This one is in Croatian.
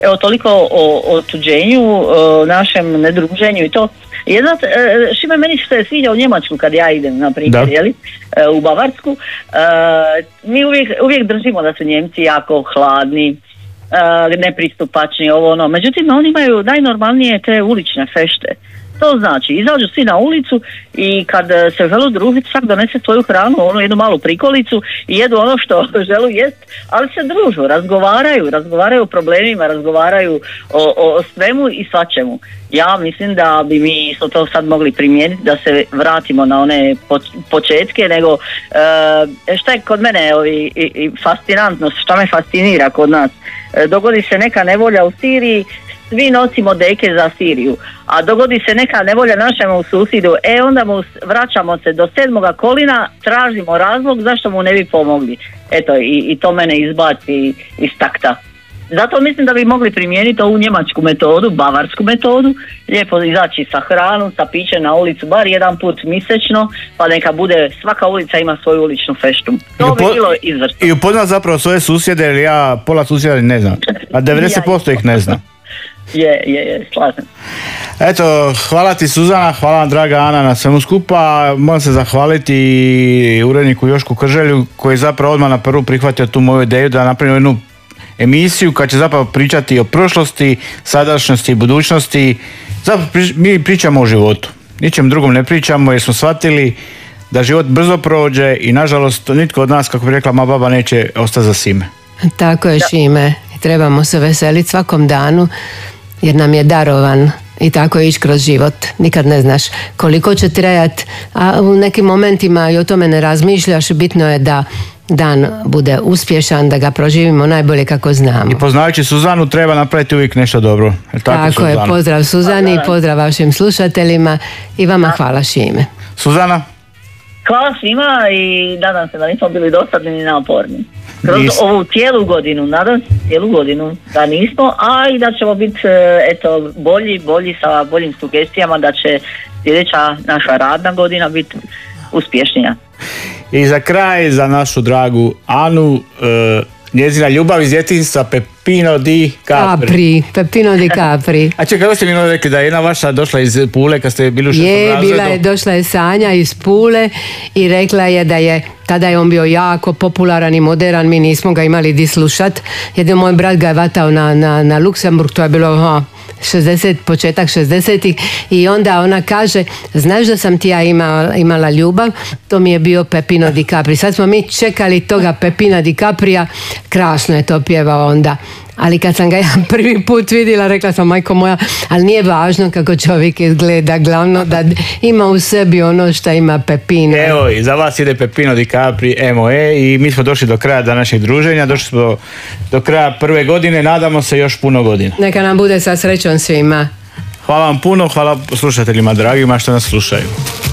Evo, toliko o otuđenju, našem nedruženju i to. Jedna, Šime, meni se sviđa u Njemačku kad ja idem, na primjer, u Bavarsku. Mi uvijek držimo da su Njemci jako hladni, nepristupačni, ovo ono. Međutim, oni imaju najnormalnije te ulične fešte. To znači, izađu svi na ulicu i kad se žele družiti, svak donese svoju hranu, jednu malu prikolicu i jedu ono što želu jest, ali se družu, razgovaraju o problemima, razgovaraju o svemu i svačemu. Ja mislim da bi mi isto to sad mogli primijeniti, da se vratimo na one početke, nego šta je kod mene fascinantno, šta me fascinira kod nas. Dogodi se neka nevolja u Siriji, svi nosimo deke za Siriju, a dogodi se neka nevolja našemu susjedu, onda vraćamo se do 7. kolina, tražimo razlog zašto mu ne bi pomogli. Eto, i to mene izbaci iz takta. Zato mislim da bi mogli primijeniti ovu njemačku metodu, bavarsku metodu, lijepo izaći sa hranom, sa pićem na ulicu, bar jedan put mjesečno, pa neka bude, svaka ulica ima svoju uličnu feštu. To bi bilo izvrsno. I upoznat zapravo svoje susjede, jer ja pola susjeda ne znam, a 90% ih ne znam. Je, slažem. Eto, hvala ti Suzana, hvala vam draga Ana na svemu skupa. Moram se zahvaliti i uredniku Jošku Krželju koji je zapravo odmah na prvu prihvatio tu moju ideju da napravimo jednu emisiju koja će zapravo pričati o prošlosti, sadašnjosti i budućnosti. Zapravo mi pričamo o životu. Ničem drugom ne pričamo jer smo shvatili da život brzo prođe i nažalost nitko od nas, kako bi rekla moja baba, neće ostati za sime. Tako je, Šime. Trebamo se veseliti svakom danu jer nam je darovan i tako ići kroz život. Nikad ne znaš koliko će trajati, a u nekim momentima i o tome ne razmišljaš. Bitno je da dan bude uspješan, da ga proživimo najbolje kako znamo. I poznajući Suzanu treba napraviti uvijek nešto dobro. Tako je, pozdrav Suzani i pozdrav vašim slušateljima i vama hvala, Šime. Suzana? Hvala svima i nadam se da nismo bili dosadni ni naporni. Kroz ovu cijelu godinu, nadam se cijelu godinu da nismo, a i da ćemo biti bolji sa boljim sugestijama, da će sljedeća naša radna godina biti uspješnija. I za kraj, za našu dragu Anu, njezina ljubav iz djetinjstva, Peppino di Capri. Peppino di Capri. A kako ste mi rekli da je jedna vaša došla iz Pule kad ste bili u 6. razredu? Došla je Sanja iz Pule i rekla je da je, tada je on bio jako popularan i modern, mi nismo ga imali di slušat, jer moj brat ga je vatao na Luksemburg, to je bilo početak 60-ih i onda ona kaže, znaš da sam ti ja imala ljubav, to mi je bio Peppino di Capri. Sad smo mi čekali toga Peppina di Caprija, krasno je to pjevao onda. Ali kad sam ga ja prvi put vidjela, rekla sam, majko moja, ali nije važno kako čovjek izgleda, glavno da ima u sebi ono što ima Peppino. Evo, i za vas ide Peppino di Capri, i mi smo došli do kraja današnjeg druženja, došli smo do kraja prve godine, nadamo se još puno godina. Neka nam bude sa srećom svima. Hvala vam puno, hvala slušateljima dragima što nas slušaju.